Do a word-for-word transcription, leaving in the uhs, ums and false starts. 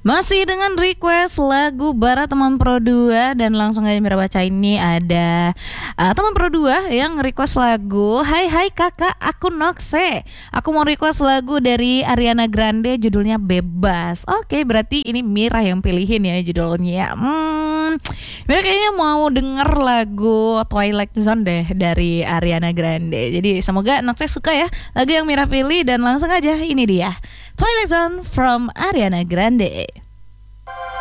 Masih dengan request lagu Bara teman Pro dua. Dan langsung aja Mira baca ini ada uh, teman Pro dua yang request lagu Hai hai kakak aku Nokse. Aku mau request lagu dari Ariana Grande judulnya Bebas. Oke, berarti ini Mira yang pilihin ya judulnya. Hmm, Mira kayaknya mau denger lagu Twilight Zone deh dari Ariana Grande. Jadi semoga Nokse suka ya lagu yang Mira pilih. Dan langsung aja ini dia Twilight Zone from Ariana Grande.